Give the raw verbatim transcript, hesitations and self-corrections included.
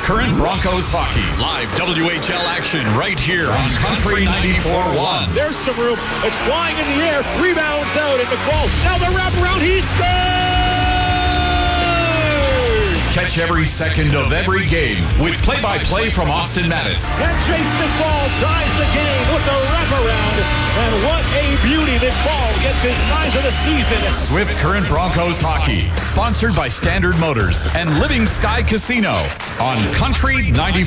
Current Broncos hockey. Live W H L action right here on Country ninety-four point one. There's some room. It's flying in the air. Rebounds out. And McFall. Now the wraparound. He scores! Catch every second of every game with play-by-play from Austin Mattis. And Jason McFall ties the game with the wraparound. And what a beauty. McFall gets his ninth of the season. Swift Current Broncos hockey. Sponsored by Standard Motors and Living Sky Casino on Country ninety-four.